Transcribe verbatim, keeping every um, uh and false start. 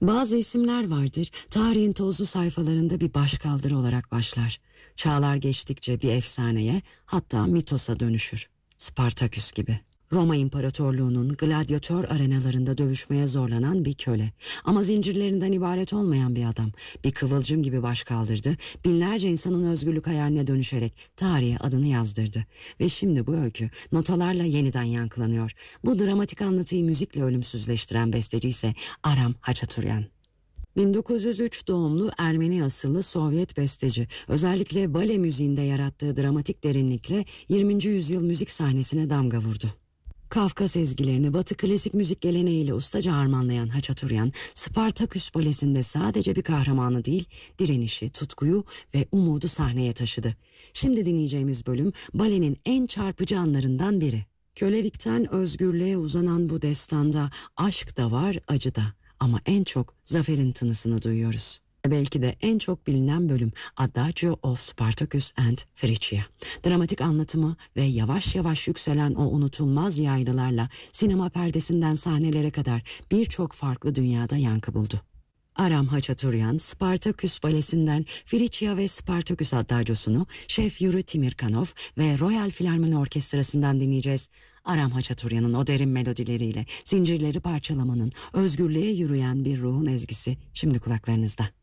Bazı isimler vardır, tarihin tozlu sayfalarında bir başkaldırı olarak başlar. Çağlar geçtikçe bir efsaneye, hatta mitosa dönüşür. Spartaküs gibi. Roma İmparatorluğu'nun gladyatör arenalarında dövüşmeye zorlanan bir köle. Ama zincirlerinden ibaret olmayan bir adam. Bir kıvılcım gibi baş kaldırdı, binlerce insanın özgürlük hayaline dönüşerek tarihe adını yazdırdı. Ve şimdi bu öykü notalarla yeniden yankılanıyor. Bu dramatik anlatıyı müzikle ölümsüzleştiren besteci ise Aram Haçaturyan. bin dokuz yüz üç doğumlu Ermeni asıllı Sovyet besteci, özellikle bale müziğinde yarattığı dramatik derinlikle yirminci yüzyıl müzik sahnesine damga vurdu. Kafkas ezgilerini Batı klasik müzik geleneğiyle ustaca harmanlayan Haçaturyan, Spartaküs balesinde sadece bir kahramanı değil, direnişi, tutkuyu ve umudu sahneye taşıdı. Şimdi dinleyeceğimiz bölüm balenin en çarpıcı anlarından biri. Kölelikten özgürlüğe uzanan bu destanda aşk da var, acı da. Ama en çok zaferin tınısını duyuyoruz. Belki de en çok bilinen bölüm Adagio of Spartacus and Fericia. Dramatik anlatımı ve yavaş yavaş yükselen o unutulmaz yaylılarla sinema perdesinden sahnelere kadar birçok farklı dünyada yankı buldu. Aram Haçaturyan, Spartaküs balesinden Fericia ve Spartaküs Adagiosunu şef Yuri Timirkanov ve Royal Filarmoni Orkestrası'ndan dinleyeceğiz. Aram Haçaturyan'ın o derin melodileriyle zincirleri parçalamanın, özgürlüğe yürüyen bir ruhun ezgisi şimdi kulaklarınızda.